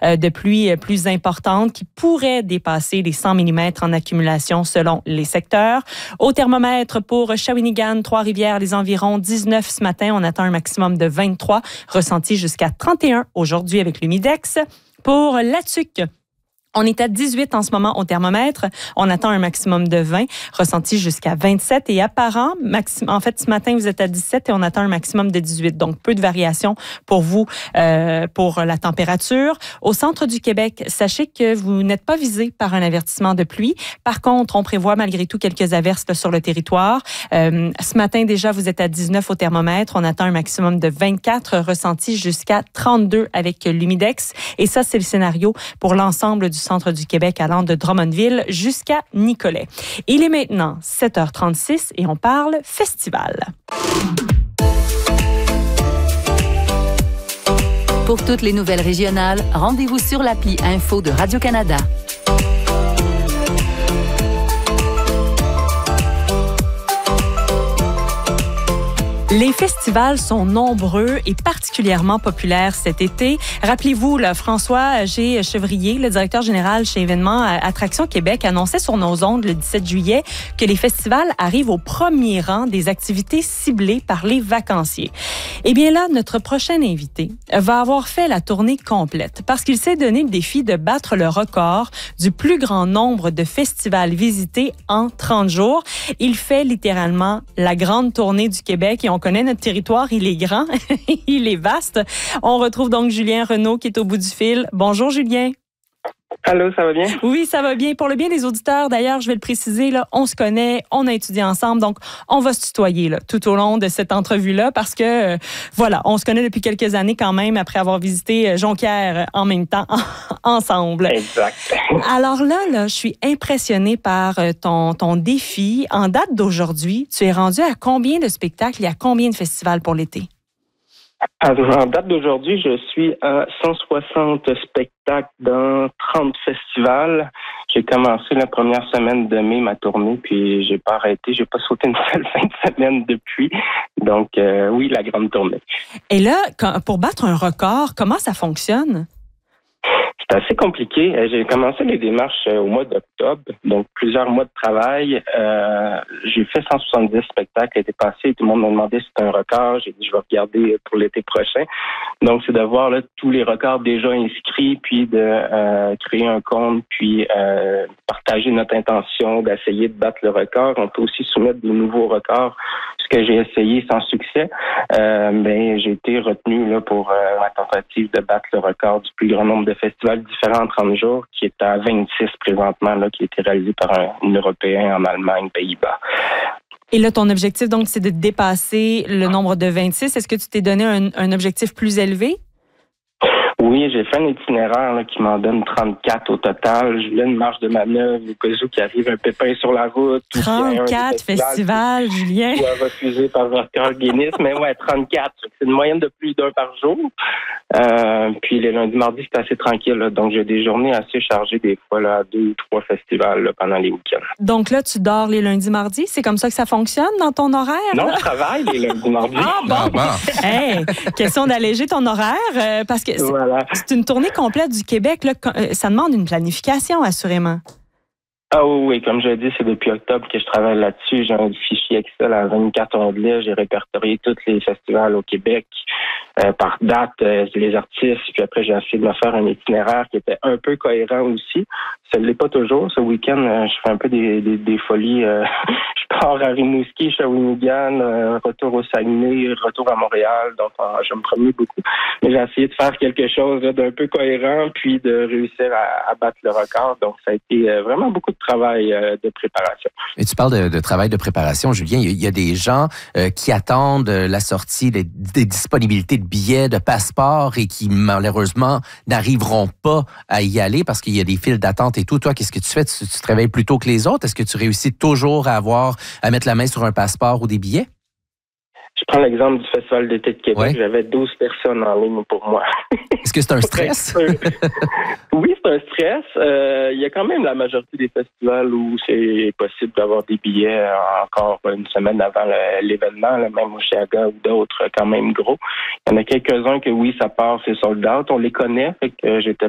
de pluie plus importante qui pourrait dépasser les 100 mm en accumulation selon les secteurs. Au thermomètre pour Shawinigan, Trois-Rivières, les environs 19 ce matin. On attend un maximum de 23, ressenti jusqu'à 31 aujourd'hui avec l'humidex. Pour La Tuque, on est à 18 en ce moment au thermomètre. On attend un maximum de 20, ressenti jusqu'à 27. Et apparent, en fait, ce matin, vous êtes à 17 et on attend un maximum de 18. Donc, peu de variations pour vous, pour la température. Au centre du Québec, sachez que vous n'êtes pas visé par un avertissement de pluie. Par contre, on prévoit malgré tout quelques averses sur le territoire. Ce matin, déjà, vous êtes à 19 au thermomètre. On attend un maximum de 24, ressenti jusqu'à 32 avec l'humidex. Et ça, c'est le scénario pour l'ensemble du centre du Québec allant de Drummondville jusqu'à Nicolet. Il est maintenant 7h36 et on parle festival. Pour toutes les nouvelles régionales, rendez-vous sur l'appli Info de Radio-Canada. Les festivals sont nombreux et particulièrement populaires cet été. Rappelez-vous, là, François G. Chevrier, le directeur général chez Événements Attractions Québec, annonçait sur nos ondes le 17 juillet que les festivals arrivent au premier rang des activités ciblées par les vacanciers. Eh bien là, notre prochain invité va avoir fait la tournée complète parce qu'il s'est donné le défi de battre le record du plus grand nombre de festivals visités en 30 jours. Il fait littéralement la grande tournée du Québec et on connaît notre territoire, il est grand, il est vaste. On retrouve donc Julien Renaud qui est au bout du fil. Bonjour Julien. Allô, ça va bien? Oui, ça va bien. Pour le bien des auditeurs, d'ailleurs, je vais le préciser, là, on se connaît, on a étudié ensemble, donc on va se tutoyer là, tout au long de cette entrevue-là parce que, voilà, on se connaît depuis quelques années quand même après avoir visité Jonquière en même temps, ensemble. Exact. Alors là, je suis impressionnée par ton défi. En date d'aujourd'hui, tu es rendu à combien de spectacles et à combien de festivals pour l'été? Alors, en date d'aujourd'hui, je suis à 160 spectacles dans 30 festivals. J'ai commencé la première semaine de mai ma tournée, puis j'ai pas arrêté. J'ai pas sauté une seule fin de semaine depuis. Donc, oui, la grande tournée. Et là, pour battre un record, comment ça fonctionne? C'est assez compliqué. J'ai commencé les démarches au mois d'octobre, donc plusieurs mois de travail. J'ai fait 170 spectacles l'été passé. Tout le monde m'a demandé si c'était un record. J'ai dit je vais regarder pour l'été prochain. Donc, c'est de voir là, tous les records déjà inscrits, puis de créer un compte, puis partager notre intention d'essayer de battre le record. On peut aussi soumettre des nouveaux records. Ce que j'ai essayé sans succès, j'ai été retenu là, pour ma tentative de battre le record du plus grand nombre de festivals différents en 30 jours, qui est à 26 présentement, là, qui a été réalisé par un Européen en Allemagne, Pays-Bas. Et là, ton objectif, donc, c'est de dépasser le nombre de 26. Est-ce que tu t'es donné un objectif plus élevé? Oui, j'ai fait un itinéraire là, qui m'en donne 34 au total. Je voulais une marge de manœuvre au cas où qu'il arrive un pépin sur la route. 34 festivals, Julien. Ou à refuser par record Guinness. Mais ouais, 34. C'est une moyenne de plus d'un par jour. Puis les lundis, mardis, c'est assez tranquille. Là. Donc, j'ai des journées assez chargées des fois, là, 2 ou 3 festivals là, pendant les week-ends. Donc là, tu dors les lundis, mardis? C'est comme ça que ça fonctionne dans ton horaire? Non, là? je travaille les lundis, mardis. Ah bon? Hey, question d'alléger ton horaire parce que c'est une tournée complète du Québec. Là, ça demande une planification, assurément. Ah oui, comme je l'ai dit, c'est depuis octobre que je travaille là-dessus. J'ai un fichier Excel à 24 onglets. J'ai répertorié tous les festivals au Québec par date, les artistes. Puis après, j'ai essayé de me faire un itinéraire qui était un peu cohérent aussi. Ça ne l'est pas toujours. Ce week-end, je fais un peu des folies. Je pars à Rimouski, Shawinigan, retour au Saguenay, retour à Montréal. Donc, je me promets beaucoup. Mais j'ai essayé de faire quelque chose là, d'un peu cohérent, puis de réussir à battre le record. Donc, ça a été vraiment beaucoup de travail de préparation. Et tu parles de travail de préparation, Julien. Il y a des gens qui attendent la sortie des disponibilités de billets, de passeports et qui, malheureusement, n'arriveront pas à y aller parce qu'il y a des files d'attente et tout. Toi, qu'est-ce que tu fais? Tu te réveilles plus tôt que les autres? Est-ce que tu réussis toujours à mettre la main sur un passeport ou des billets? Je prends l'exemple du Festival d'été de Québec. Ouais. J'avais 12 personnes en ligne pour moi. Est-ce que c'est un stress? Oui, c'est un stress. Il y a quand même la majorité des festivals où c'est possible d'avoir des billets encore une semaine avant l'événement, là, même au Chiaga ou d'autres quand même gros. Il y en a quelques-uns que oui, ça part, c'est sold out. On les connaît, fait que j'étais